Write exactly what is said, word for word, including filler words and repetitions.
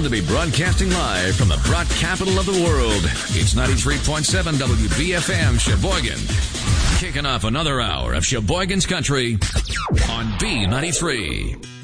to be broadcasting live from the broad capital of the world. It's ninety-three point seven W B F M Sheboygan. Kicking off another hour of Sheboygan's Country on B ninety-three.